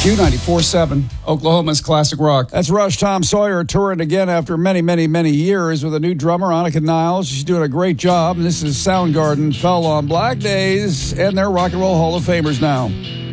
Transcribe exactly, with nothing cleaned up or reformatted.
Q ninety-four point seven, Oklahoma's classic rock. That's Rush. Tom Sawyer touring again after many, many, many years with a new drummer, Annika Niles. She's doing a great job. And this is Soundgarden, Fell on Black Days, and they're Rock and Roll Hall of Famers now.